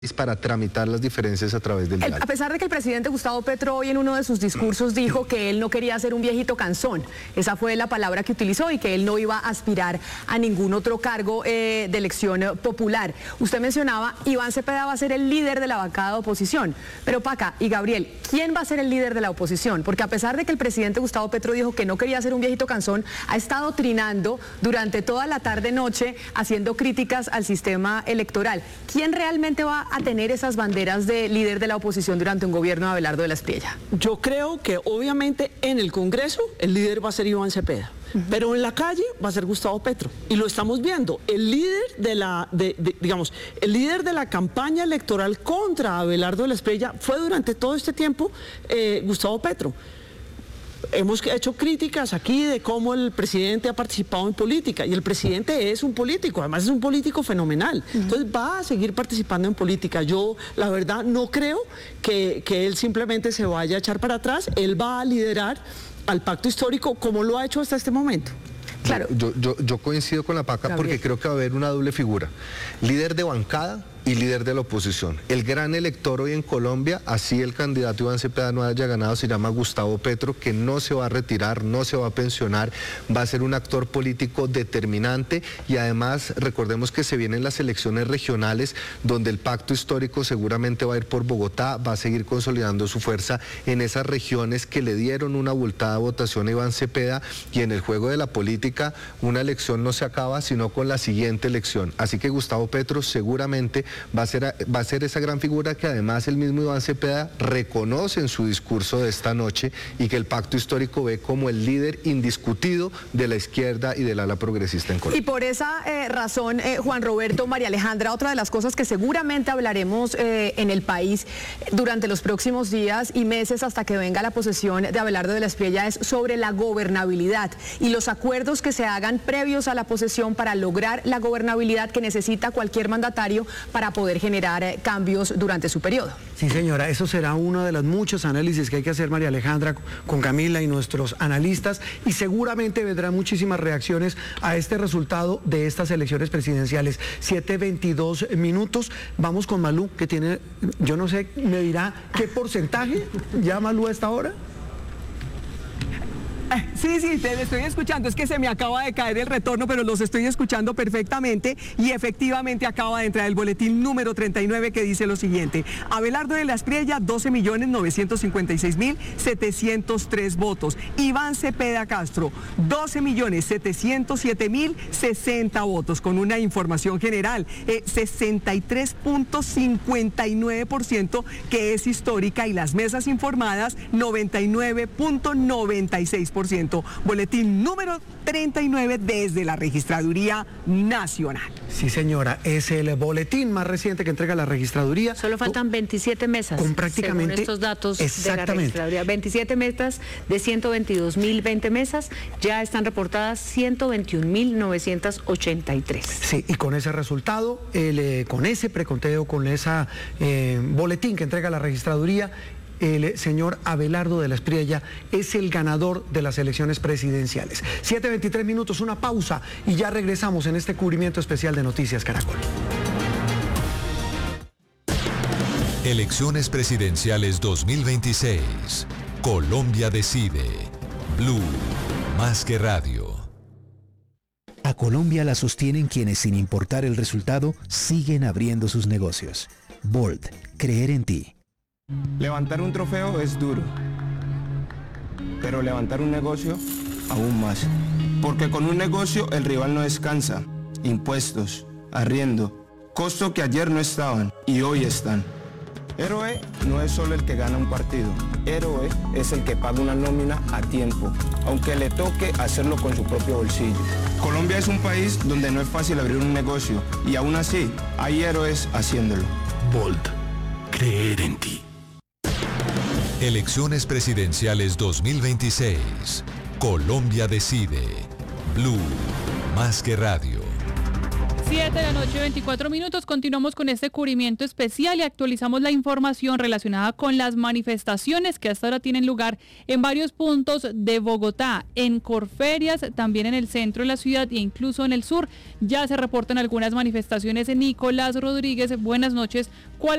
para tramitar las diferencias a través del diálogo. A pesar de que el presidente Gustavo Petro hoy en uno de sus discursos dijo que él no quería ser un viejito cansón, esa fue la palabra que utilizó, y que él no iba a aspirar a ningún otro cargo de elección popular. Usted mencionaba, Iván Cepeda va a ser el líder de la bancada de oposición, pero Paca y Gabriel, ¿quién va a ser el líder de la oposición? Porque a pesar de que el presidente Gustavo Petro dijo que no quería ser un viejito cansón, ha estado trinando durante toda la tarde-noche haciendo críticas al sistema electoral. ¿Quién realmente va a tener esas banderas de líder de la oposición durante un gobierno de Abelardo de la Espriella? Yo creo que obviamente en el Congreso el líder va a ser Iván Cepeda, pero en la calle va a ser Gustavo Petro, y lo estamos viendo. El líder el líder de la campaña electoral contra Abelardo de la Espriella fue durante todo este tiempo Gustavo Petro. Hemos hecho críticas aquí de cómo el presidente ha participado en política, y el presidente es un político, además es un político fenomenal, entonces va a seguir participando en política. Yo la verdad no creo que él simplemente se vaya a echar para atrás. Él va a liderar al pacto histórico como lo ha hecho hasta este momento. Claro. Yo coincido con la Paca, Gabriel, porque creo que va a haber una doble figura, líder de bancada y líder de la oposición. El gran elector hoy en Colombia, así el candidato Iván Cepeda no haya ganado, se llama Gustavo Petro, que no se va a retirar, no se va a pensionar, va a ser un actor político determinante, y además recordemos que se vienen las elecciones regionales, donde el pacto histórico seguramente va a ir por Bogotá, va a seguir consolidando su fuerza en esas regiones que le dieron una abultada votación a Iván Cepeda, y en el juego de la política una elección no se acaba sino con la siguiente elección. Así que Gustavo Petro seguramente va a ser esa gran figura que además el mismo Iván Cepeda reconoce en su discurso de esta noche, y que el pacto histórico ve como el líder indiscutido de la izquierda y del ala progresista en Colombia. Y por esa razón, Juan Roberto, María Alejandra, otra de las cosas que seguramente hablaremos en el país durante los próximos días y meses hasta que venga la posesión de Abelardo de la Espriella es sobre la gobernabilidad y los acuerdos que se hagan previos a la posesión para lograr la gobernabilidad que necesita cualquier mandatario para poder generar cambios durante su periodo. Sí, señora, eso será uno de los muchos análisis que hay que hacer, María Alejandra, con Camila y nuestros analistas, y seguramente vendrán muchísimas reacciones a este resultado de estas elecciones presidenciales. 7:22 minutos. Vamos con Malú, que tiene, yo no sé, me dirá qué porcentaje ya Malú a esta hora. Sí, te estoy escuchando, es que se me acaba de caer el retorno, pero los estoy escuchando perfectamente, y efectivamente acaba de entrar el boletín número 39 que dice lo siguiente: Abelardo de la Espriella, 12.956.703 votos. Iván Cepeda Castro, 12.707.060 votos, con una información general, 63.59%, que es histórica, y las mesas informadas, 99.96%. Boletín número 39 desde la Registraduría Nacional. Sí, señora, es el boletín más reciente que entrega la Registraduría. Solo faltan 27 mesas, con prácticamente, según estos datos de la Registraduría. 27 mesas de 122.020 mesas, ya están reportadas 121.983. Sí, y con ese resultado, con ese preconteo, con ese boletín que entrega la Registraduría, el señor Abelardo de la Espriella es el ganador de las elecciones presidenciales. 7:23 minutos, una pausa, y ya regresamos en este cubrimiento especial de Noticias Caracol. Elecciones presidenciales 2026. Colombia decide. Blue, más que radio. A Colombia la sostienen quienes, sin importar el resultado, siguen abriendo sus negocios. Bold, creer en ti. Levantar un trofeo es duro, pero levantar un negocio aún más. Porque con un negocio el rival no descansa. Impuestos, arriendo, costos que ayer no estaban y hoy están. Héroe no es solo el que gana un partido. Héroe es el que paga una nómina a tiempo, aunque le toque hacerlo con su propio bolsillo. Colombia es un país donde no es fácil abrir un negocio, y aún así hay héroes haciéndolo. Bold, creer en ti. Elecciones presidenciales 2026. Colombia decide. Blue, más que radio. 7 de la noche, 24 minutos. Continuamos con este cubrimiento especial y actualizamos la información relacionada con las manifestaciones que hasta ahora tienen lugar en varios puntos de Bogotá, en Corferias, también en el centro de la ciudad e incluso en el sur. Ya se reportan algunas manifestaciones. Nicolás Rodríguez, buenas noches.